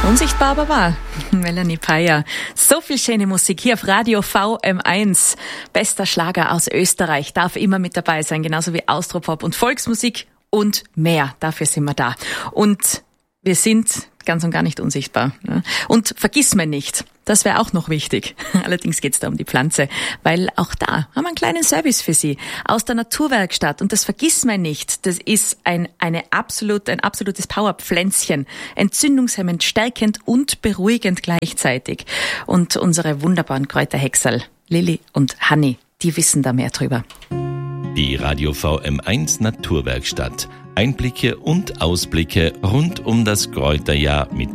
Unsichtbar aber wahr. Melanie Peyer. So viel schöne Musik hier auf Radio VM1. Bester Schlager aus Österreich darf immer mit dabei sein, genauso wie Austropop und Volksmusik und mehr. Dafür sind wir da. Und wir sind ganz und gar nicht unsichtbar. Und vergiss mir nicht, das wäre auch noch wichtig. Allerdings geht es da um die Pflanze, weil auch da haben wir einen kleinen Service für Sie aus der Naturwerkstatt. Und das vergiss mir nicht, das ist ein absolutes Powerpflänzchen. Entzündungshemmend, stärkend und beruhigend gleichzeitig. Und unsere wunderbaren Kräuterhexerl, Lilly und Hanni, die wissen da mehr drüber. Die Radio VM1 Naturwerkstatt. Einblicke und Ausblicke rund um das Kräuterjahr mit